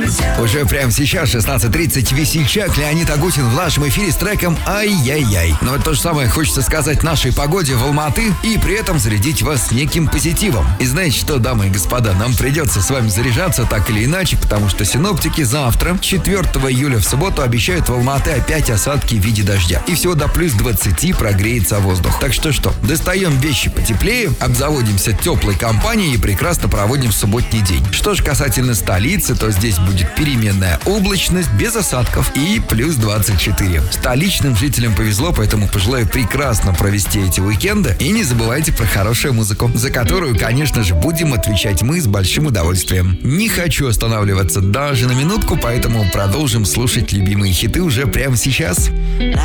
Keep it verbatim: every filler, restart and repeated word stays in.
Уже прямо сейчас, шестнадцать тридцать, весельчак Леонид Агутин в нашем эфире с треком «Ай-яй-яй». Но это то же самое хочется сказать нашей погоде в Алма-Аты и при этом зарядить вас неким позитивом. И знаете что, дамы и господа, нам придется с вами заряжаться так или иначе, потому что синоптики завтра, четвёртого июля в субботу, обещают в Алма-Аты опять осадки в виде дождя. И всего до плюс двадцати прогреется воздух. Так что что, достаем вещи потеплее, обзаводимся теплой компанией и прекрасно проводим субботний день. Что же касательно столицы, то здесь будет переменная облачность без осадков и плюс двадцать четыре. Столичным жителям повезло, поэтому пожелаю прекрасно провести эти уикенды. И не забывайте про хорошую музыку, за которую, конечно же, будем отвечать мы с большим удовольствием. Не хочу останавливаться даже на минутку, поэтому продолжим слушать любимые хиты уже прямо сейчас.